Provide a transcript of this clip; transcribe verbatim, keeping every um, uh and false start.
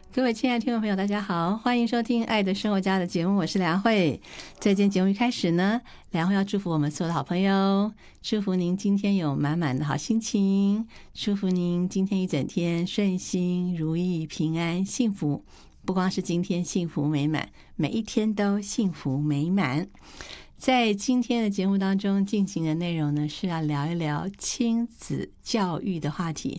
各位亲爱的听众朋友大家好，欢迎收听爱的生活家的节目，我是梁慧。在今天节目一开始呢，梁慧要祝福我们所有的好朋友，祝福您今天有满满的好心情，祝福您今天一整天顺心如意平安幸福，不光是今天幸福美满，每一天都幸福美满。在今天的节目当中进行的内容呢，是要聊一聊亲子教育的话题。